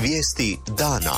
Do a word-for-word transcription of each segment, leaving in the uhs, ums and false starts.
Vijesti dana.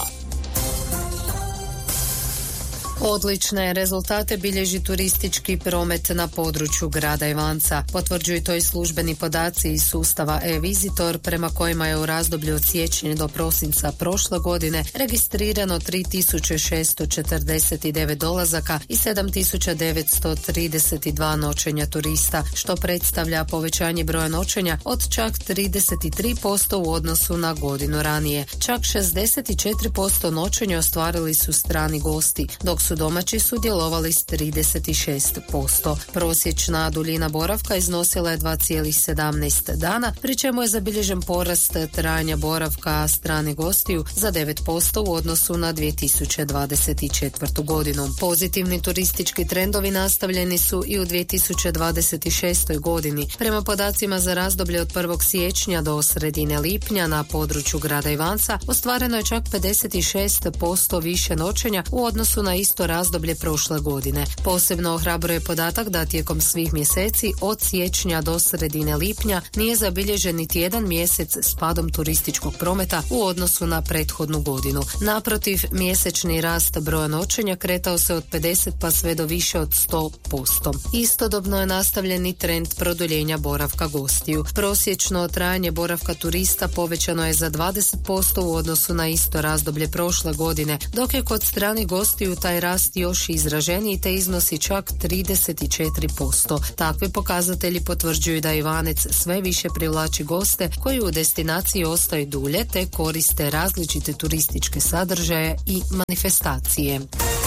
Odlične rezultate bilježi turistički promet na području grada Ivanca. Potvrđuju to i službeni podaci iz sustava e-Visitor, prema kojima je u razdoblju od siječnja do prosinca prošle godine registrirano tri tisuće šesto četrdeset devet dolazaka i sedam tisuća devetsto trideset dva noćenja turista, što predstavlja povećanje broja noćenja od čak trideset tri posto u odnosu na godinu ranije. Čak šezdeset četiri posto noćenja ostvarili su strani gosti, dok su domaći sudjelovali s trideset šest posto. Prosječna duljina boravka iznosila je dva zarez sedamnaest dana, pri čemu je zabilježen porast trajanja boravka stranih gostiju za devet posto u odnosu na dvije tisuće dvadeset četvrtu godinu. Pozitivni turistički trendovi nastavljeni su i u dvije tisuće dvadeset šestoj godini. Prema podacima za razdoblje od prvog siječnja do sredine lipnja na području grada Ivanca ostvareno je čak pedeset šest posto više noćenja u odnosu na isto razdoblje prošle godine. Posebno ohrabruje podatak da tijekom svih mjeseci od siječnja do sredine lipnja nije zabilježen niti jedan mjesec s padom turističkog prometa u odnosu na prethodnu godinu. Naprotiv, mjesečni rast broja noćenja kretao se od pedeset pa sve do više od sto posto. Istodobno je nastavljen i trend produljenja boravka gostiju. Prosječno trajanje boravka turista povećano je za dvadeset posto u odnosu na isto razdoblje prošle godine, dok je kod stranih gostiju taj rast još izraženiji te iznosi čak trideset četiri posto. Takvi pokazatelji potvrđuju da Ivanec sve više privlači goste koji u destinaciji ostaju dulje te koriste različite turističke sadržaje i manifestacije.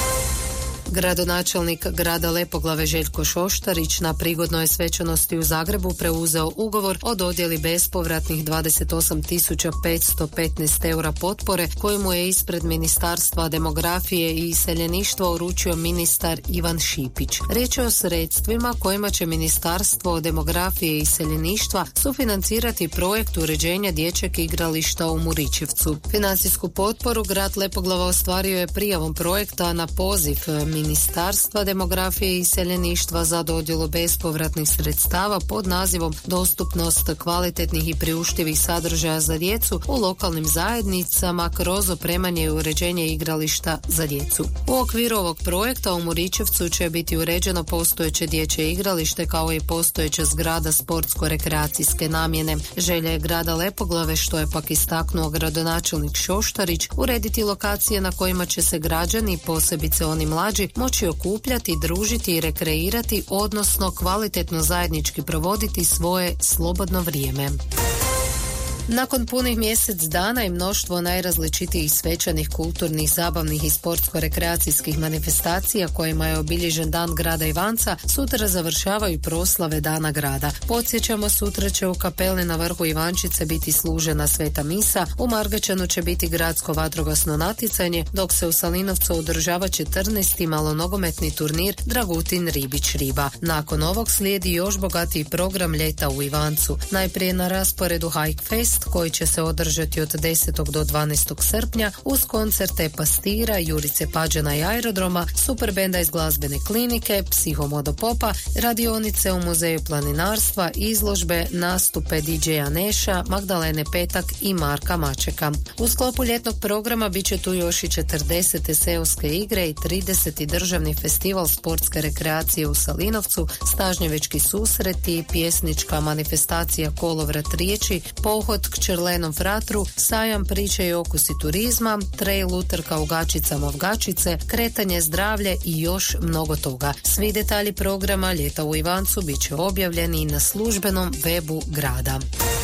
Gradonačelnik grada Lepoglave Željko Šoštarić na prigodnoj svečanosti u Zagrebu preuzeo ugovor o dodjeli bespovratnih dvadeset osam tisuća petsto petnaest eura potpore koju mu je ispred Ministarstva demografije i iseljeništva uručio ministar Ivan Šipić. Riječ je o sredstvima kojima će Ministarstvo demografije i iseljeništva sufinancirati projekt uređenja dječjeg igrališta u Muričevcu. Financijsku potporu grad Lepoglava ostvario je prijavom projekta na poziv Ministarstva demografije i iseljeništva za dodjelu bespovratnih sredstava pod nazivom Dostupnost kvalitetnih i priuštivih sadržaja za djecu u lokalnim zajednicama kroz opremanje i uređenje igrališta za djecu. U okviru ovog projekta u Muričevcu će biti uređeno postojeće dječje igralište kao i postojeća zgrada sportsko-rekreacijske namjene. Želja je grada Lepoglave, što je pak istaknuo gradonačelnik Šoštarić, urediti lokacije na kojima će se građani, posebice oni mlađi, moći okupljati, družiti i rekreirati, odnosno kvalitetno zajednički provoditi svoje slobodno vrijeme. Nakon punih mjesec dana i mnoštvo najrazličitijih svečanih, kulturnih, zabavnih i sportsko-rekreacijskih manifestacija kojima je obilježen dan grada Ivanca, sutra završavaju proslave Dana grada. Podsjećamo, sutra će u kapeli na vrhu Ivančice biti služena sveta misa, u Margačanu će biti gradsko vatrogasno natjecanje, dok se u Salinovcu održava četrnaesti malonogometni turnir Dragutin Ribić Riba. Nakon ovog slijedi još bogatiji program ljeta u Ivancu. Najprije na rasporedu Hike Fest, koji će se održati od desetog do dvanaestog srpnja uz koncerte Pastira, Jurice Pađana i Aerodroma, Superbenda iz glazbene klinike, Psihomodopopa, radionice u Muzeju planinarstva, izložbe, nastupe D J-a Neša, Magdalene Petak i Marka Mačeka. U sklopu ljetnog programa bit će tu još i četrdesete seoske igre i trideseti državni festival sportske rekreacije u Salinovcu, stažnjevički susreti, pjesnička manifestacija Kolovrat riječi, pohod k Čerlenom fratru, sajam priče i okusi turizma, trail utrka u Gačicama v Gačice, kretanje, zdravlje i još mnogo toga. Svi detalji programa Ljeta u Ivancu bit će objavljeni na službenom webu grada.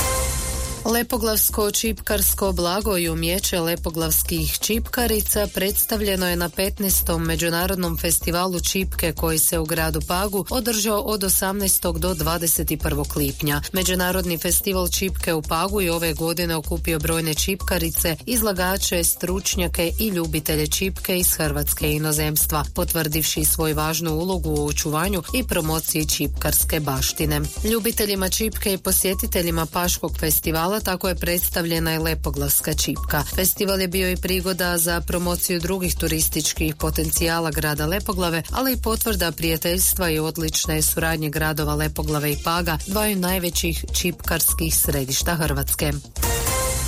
Lepoglavsko čipkarsko blago i umijeće lepoglavskih čipkarica predstavljeno je na petnaestom Međunarodnom festivalu čipke koji se u gradu Pagu održao od osamnaestog do dvadeset prvog lipnja. Međunarodni festival čipke u Pagu i ove godine okupio brojne čipkarice, izlagače, stručnjake i ljubitelje čipke iz Hrvatske i inozemstva, potvrdivši svoju važnu ulogu u očuvanju i promociji čipkarske baštine. Ljubiteljima čipke i posjetiteljima Paškog festivala tako je predstavljena i lepoglavska čipka. Festival je bio i prigoda za promociju drugih turističkih potencijala grada Lepoglave, ali i potvrda prijateljstva i odlične suradnje gradova Lepoglave i Paga, dvaju najvećih čipkarskih središta Hrvatske.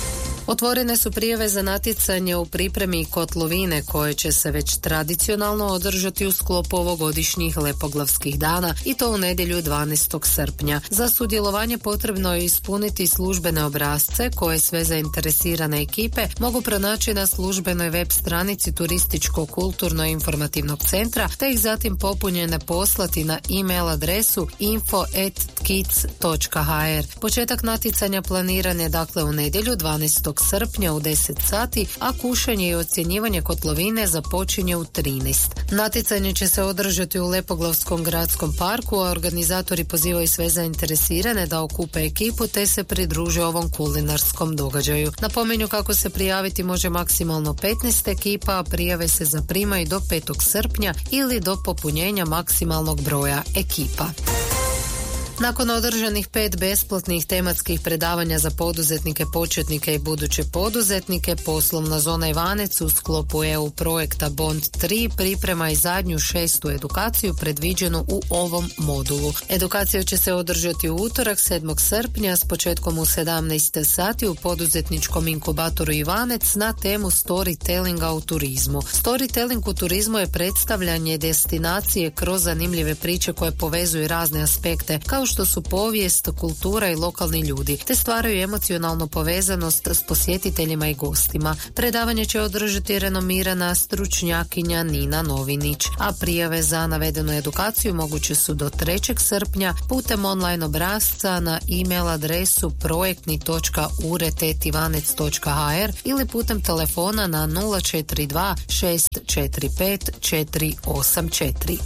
Otvorene su prijave za natjecanje u pripremi kotlovine koje će se već tradicionalno održati u sklopu ovogodišnjih Lepoglavskih dana i to u nedjelju dvanaestog srpnja. Za sudjelovanje potrebno je ispuniti službene obrasce koje sve zainteresirane ekipe mogu pronaći na službenoj web stranici Turističko-kulturno-informativnog centra te ih zatim popunjene poslati na e-mail adresu info at kids dot h r. Početak natjecanja planiran je dakle u nedjelju dvanaestog srpnja u deset sati, a kušanje i ocjenjivanje kotlovine započinje u trinaest. Natjecanje će se održati u Lepoglavskom gradskom parku, a organizatori pozivaju sve zainteresirane da okupe ekipu te se pridruže ovom kulinarskom događaju. Napominju kako se prijaviti može maksimalno petnaest ekipa, a prijave se zaprimaju do petog srpnja ili do popunjenja maksimalnog broja ekipa. Nakon održanih pet besplatnih tematskih predavanja za poduzetnike, početnike i buduće poduzetnike, poslovna zona Ivanec u sklopu E U projekta Bond tri priprema i zadnju šestu edukaciju predviđenu u ovom modulu. Edukacija će se održati u utorak sedmog srpnja s početkom u sedamnaest sati u poduzetničkom inkubatoru Ivanec na temu storytellinga u turizmu. Storytelling u turizmu je predstavljanje destinacije kroz zanimljive priče koje povezuju razne aspekte kao što su povijest, kultura i lokalni ljudi, te stvaraju emocionalnu povezanost s posjetiteljima i gostima. Predavanje će održati renomirana stručnjakinja Nina Novinić, a prijave za navedenu edukaciju moguće su do trećeg srpnja putem online obrasca na e-mail adresu projektni točka uret at ivanec točka h r ili putem telefona na nula četiri dva šest četiri pet četiri osam četiri.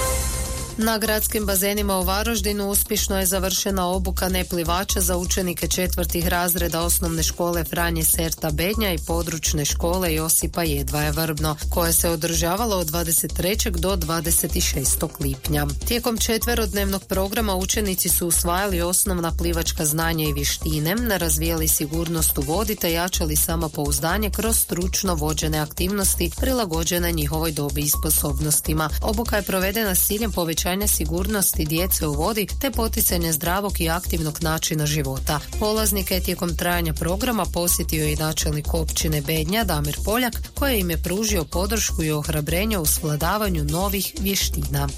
Na gradskim bazenima u Varaždinu uspješno je završena obuka neplivača za učenike četvrtih razreda osnovne škole Franje Serta Bednja i područne škole Josipa Jedvaja Vrbno, koje se održavalo od dvadeset trećeg do dvadeset šestog lipnja. Tijekom četverodnevnog programa učenici su usvajali osnovna plivačka znanja i vještine, razvijali sigurnost u vodi te jačali samopouzdanje kroz stručno vođene aktivnosti prilagođene njihovoj dobi i sposobnostima. Obuka je provedena s ciljem povećanja sigurnosti djece u vodi te poticanje zdravog i aktivnog načina života. Polaznike je tijekom trajanja programa posjetio i načelnik općine Bednja Damir Poljak, koji im je pružio podršku i ohrabrenje u svladavanju novih vještina.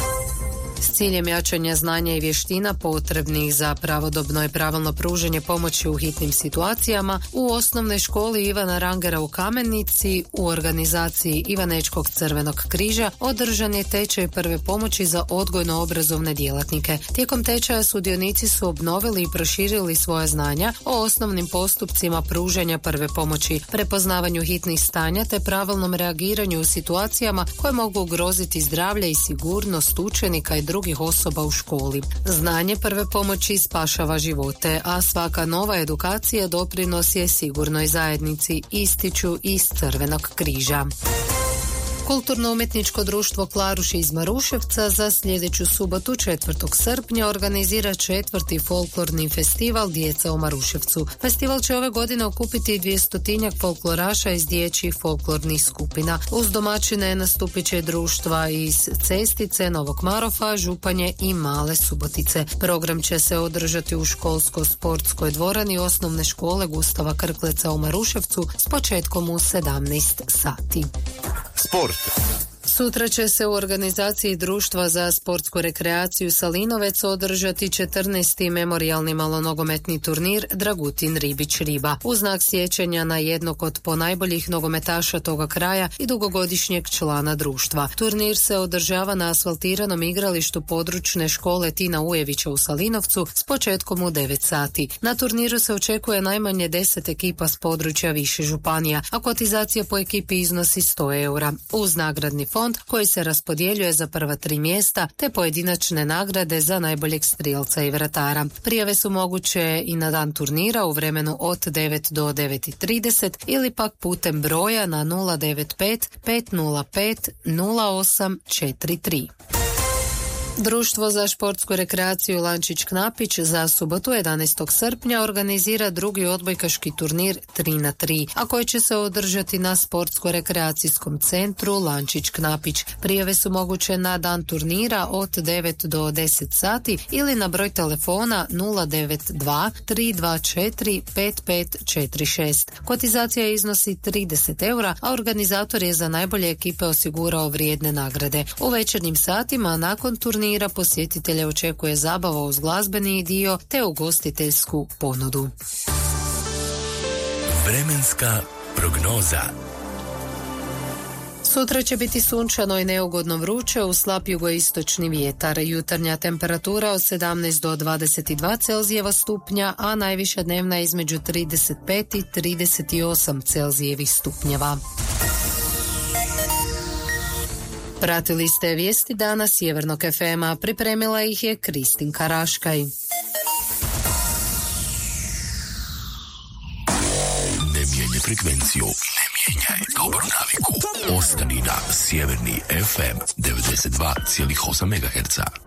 S ciljem jačanja znanja i vještina potrebnih za pravodobno i pravilno pružanje pomoći u hitnim situacijama u osnovnoj školi Ivana Rangera u Kamenici u organizaciji Ivanečkog crvenog križa održan je tečaj prve pomoći za odgojno-obrazovne djelatnike. Tijekom tečaja sudionici su obnovili i proširili svoja znanja o osnovnim postupcima pružanja prve pomoći, prepoznavanju hitnih stanja te pravilnom reagiranju u situacijama koje mogu ugroziti zdravlje i sigurnost učenika i drugih osoba u školi. Znanje prve pomoći spašava živote, a svaka nova edukacija doprinos je sigurnoj zajednici, ističu iz Crvenog križa. Kulturno-umjetničko društvo Klaruši iz Maruševca za sljedeću subotu četvrtog srpnja organizira četvrti folklorni festival Djeca u Maruševcu. Festival će ove godine okupiti dvjestotinjak folkloraša iz dječjih folklornih skupina. Uz domaćine nastupit će društva iz Cestice, Novog Marofa, Županje i Male Subotice. Program će se održati u školsko-sportskoj dvorani osnovne škole Gustava Krkleca u Maruševcu s početkom u sedamnaest sati. Sport. Sutra će se u organizaciji Društva za sportsku rekreaciju Salinovec održati četrnaesti memorijalni malonogometni turnir Dragutin Ribić Riba u znak sjećanja na jednog od ponajboljih nogometaša toga kraja i dugogodišnjeg člana društva. Turnir se održava na asfaltiranom igralištu područne škole Tina Ujevića u Salinovcu s početkom u devet sati. Na turniru se očekuje najmanje deset ekipa s područja više županija, a kotizacija po ekipi iznosi sto eura. Uz nagradni fond koji se raspodjeljuje za prva tri mjesta te pojedinačne nagrade za najboljeg strijelca i vratara. Prijave su moguće i na dan turnira u vremenu od devet do devet i trideset ili pak putem broja na nula devet pet pet nula pet nula osam četiri tri. Društvo za športsku rekreaciju Lančić Knapić za subotu jedanaestog srpnja organizira drugi odbojkaški turnir tri na tri, a koji će se održati na sportsko-rekreacijskom centru Lančić Knapić. Prijave su moguće na dan turnira od devet do deset sati ili na broj telefona nula devet dva tri dva četiri pet pet četiri šest. Kotizacija iznosi trideset eura, a organizator je za najbolje ekipe osigurao vrijedne nagrade. U večernjim satima nakon turnira posjetitelje očekuje zabava uz glazbeni dio te ugostiteljsku ponudu. Vremenska prognoza. Sutra će biti sunčano i neugodno vruće, uz slab jugoistočni vjetar. Jutarnja temperatura od sedamnaest do dvadeset dva Celzijeva stupnja, a najviša dnevna između trideset pet i trideset osam Celzijevih stupnjeva. Pratili ste vijesti dana Sjevernog ef ema, pripremila ih je Kristinka Raškaj. Ne mijenjaj frekvenciju, ne mijenjaj dobru naviku. Ostani na Sjeverni ef em devedeset dva zarez osam megaherca.